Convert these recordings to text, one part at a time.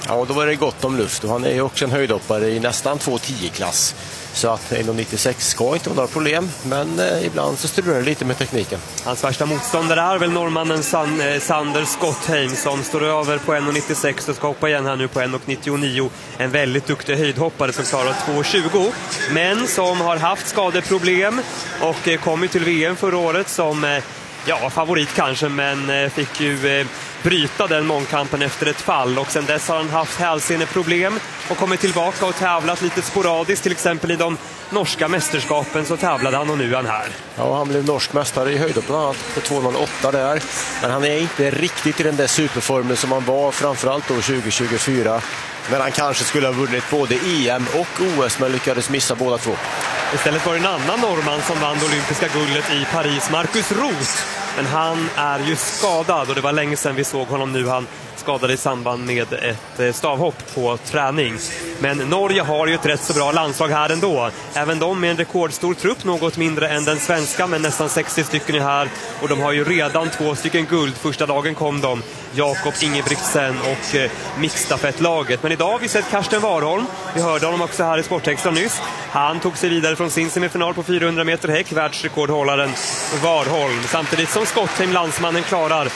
Ja, och då var det gott om luft och han är ju också en höjdhoppare i nästan 2,10-klass. Så att 1,96 ska inte vara några problem, men ibland så strular det lite med tekniken. Hans värsta motståndare är väl norrmannen Sander Skottheim som står över på 1,96 och ska hoppa igen här nu på 1,99. En väldigt duktig höjdhoppare som klarar 2,20, men som har haft skadeproblem och kom ju till VM förra året som favorit kanske, men fick ju bryta den mångkampen efter ett fall, och sen dess har han haft hälseneproblem och kommit tillbaka och tävlat lite sporadiskt, till exempel i de norska mästerskapen så tävlade han och nu är han här. Ja, han blev norsk mästare i höjdhopp bland annat på 2,08 där, men han är inte riktigt i den där superformen som han var framförallt då 2024, men han kanske skulle ha vunnit både EM och OS men lyckades missa båda två. Istället var det en annan norrman som vann det olympiska guldet i Paris, Marcus Roth. Men han är ju skadad och det var länge sedan vi såg honom nu. Han skadade i samband med ett stavhopp på träning. Men Norge har ju ett rätt så bra landslag här ändå. Även de med en rekordstor trupp, något mindre än den svenska, men nästan 60 stycken är här. Och de har ju redan 2 stycken guld. Första dagen kom de, Jakob Ingebrigtsen och mixstafettlaget. Men idag har vi sett Karsten Warholm. Vi hörde honom också här i Sportextra nyss. Han tog sig vidare från sin semifinal på 400 meter häck, världsrekordhållaren Warholm. Samtidigt som Skottheim, landsmannen, klarar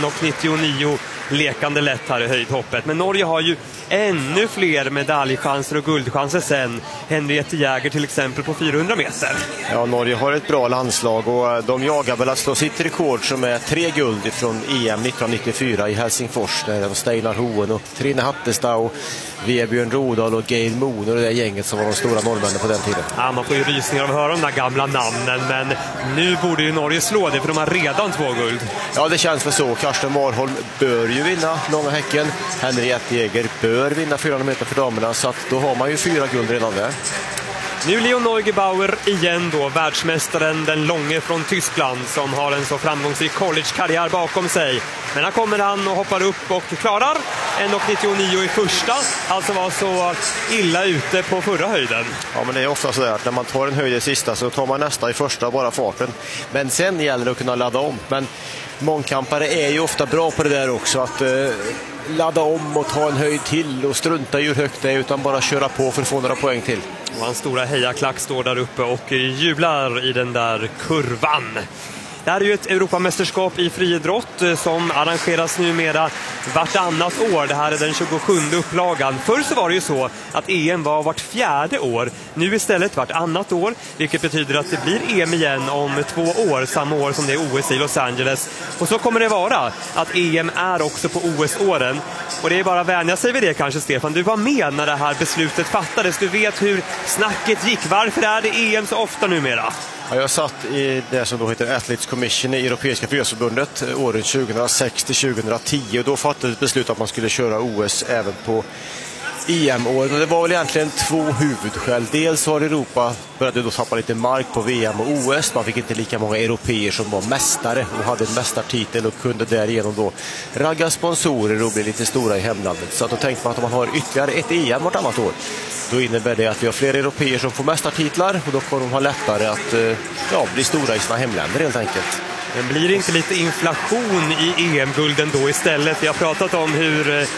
1,99 lekande lätt här i höjdhoppet. Men Norge har ju ännu fler medaljchanser och guldchanser sen. Henriette Jäger till exempel på 400 meter. Ja, Norge har ett bra landslag och de jagar väl att slå sitt rekord som är 3 guld från EM 1994 i Helsingfors, där de Steinar Hoen och Trine Hattestad och Vebjörn Rodal och Gail Moon och det där gänget som var de stora norrmännen på den tiden. Ja, man får ju rysningar av att höra de där gamla namnen, men nu borde ju Norge slå det för de har redan 2 guld. Ja, det känns för så. Karsten Warholm bör ju vinna långa häcken. Henriette Jäger bör vinna 400 meter för damerna, så att då har man ju 4 guld redan där. Nu Leon Neugebauer igen då, världsmästaren, den långe från Tyskland som har en så framgångsrik college-karriär bakom sig. Men här kommer han och hoppar upp och klarar 1,99 i första, alltså var så illa ute på förra höjden. Ja, men det är ofta så där att när man tar en höjd i sista så tar man nästa i första, bara farten. Men sen gäller det att kunna ladda om. Men mångkampare är ju ofta bra på det där också, att ladda om och ta en höjd till och strunta i hur högt det är, utan bara köra på för att få några poäng till. Och hans stora hejaklack står där uppe och jublar i den där kurvan. Det här är ju ett Europamästerskap i friidrott som arrangeras numera vartannat år. Det här är den 27:e upplagan. Förr så var det ju så att EM var vart 4:e år. Nu istället vartannat år, vilket betyder att det blir EM igen om 2 år, samma år som det är OS i Los Angeles. Och så kommer det vara att EM är också på OS-åren. Och det är bara att vänja sig vid det kanske, Stefan. Du var med när det här beslutet fattades. Du vet hur snacket gick. Varför är det EM så ofta numera? Ja, jag satt i det som då heter Athletes Commission i Europeiska friidrottsförbundet åren 2006-2010, och då fattades beslut att man skulle köra OS även på EM-åren. Det var väl egentligen 2 huvudskäl. Dels har Europa började då tappa lite mark på VM och OS. Man fick inte lika många europeer som var mästare och hade en mästartitel och kunde därigenom då ragga sponsorer och bli lite stora i hemlandet. Så att då tänkte man att om man har ytterligare ett EM vartannat år, då innebär det att vi har fler europeer som får mästartitlar, och då kommer de ha lättare att bli stora i sina hemländer helt enkelt. Men blir det inte lite inflation i EM-gulden då istället? Vi har pratat om hur